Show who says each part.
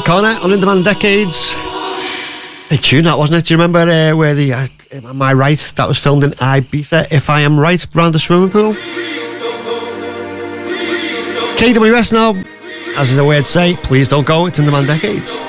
Speaker 1: Connor on In Demand Decades. Big tune that, wasn't it? Do you remember where the Am I Right? That was filmed in Ibiza, If I Am Right, round the swimming pool. KWS now, as the words say, please don't go, it's In Demand Decades.